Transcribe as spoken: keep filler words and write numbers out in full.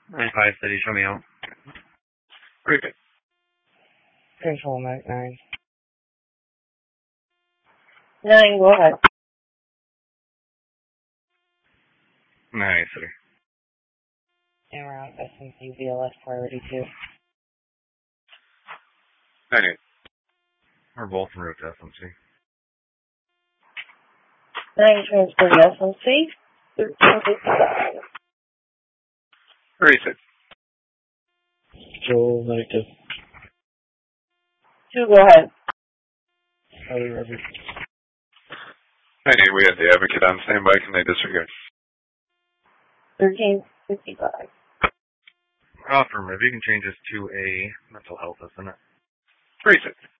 ninety-five City, show me out. Briefing. Control Mike nine. Nine, go ahead. ninety City. And we're on S M C V L S priority two. ninety-eight. We're both en route to S M C. Nine, transport to S M C. thirteen fifty-five. thirty-six. Joel, negative. Two, go ahead. Howdy, Roger. ninety-eight, we had the advocate on standby. Can they disregard? thirteen fifty-five. Affirmative. You can change this to a mental health, isn't it? thirty-six.